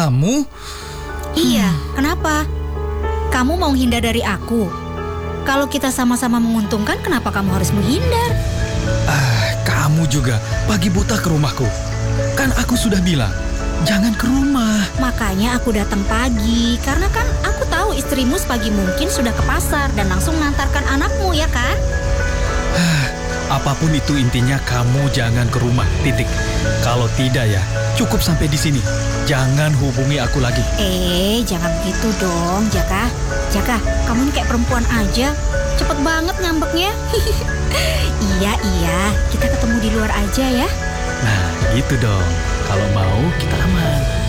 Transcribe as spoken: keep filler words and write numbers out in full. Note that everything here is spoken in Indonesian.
Kamu? Iya, kenapa? Kamu mau hindar dari aku? Kalau kita sama-sama menguntungkan, kenapa kamu harus menghindar? Ah, kamu juga pagi buta ke rumahku. Kan aku sudah bilang, jangan ke rumah. Makanya aku datang pagi, karena kan aku tahu istrimu sepagi mungkin sudah ke pasar dan langsung mengantarkan anakmu, ya kan? Apapun itu intinya kamu jangan ke rumah, titik. Kalau tidak ya, cukup sampai di sini. Jangan hubungi aku lagi. Eh, jangan begitu dong, Jaka. Jaka, kamu ini kayak perempuan aja. Cepet banget ngambeknya. Iya, iya. Kita ketemu di luar aja ya. Nah, gitu dong. Kalau mau, kita aman.